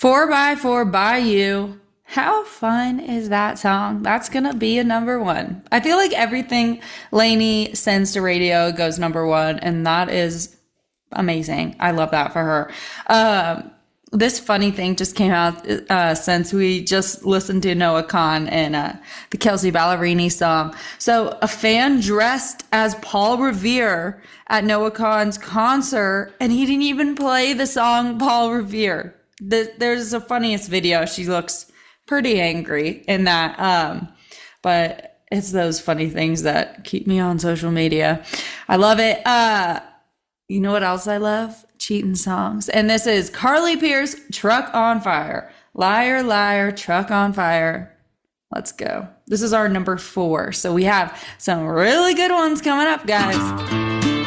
4x4 by You. How fun is that song? That's gonna be a number one. I feel like everything Lainey sends to radio goes number one, and that is amazing. I love that for her. This funny thing just came out since we just listened to Noah Khan and the Kelsey Ballerini song. So a fan dressed as Paul Revere at Noah Khan's concert, and he didn't even play the song Paul Revere. There's the funniest video. She looks pretty angry in that. But it's those funny things that keep me on social media. I love it. You know what else I love? Cheating songs. And this is Carly Pearce, Truck on Fire. Liar, liar, truck on fire. Let's go. This is our number 4. So we have some really good ones coming up, guys.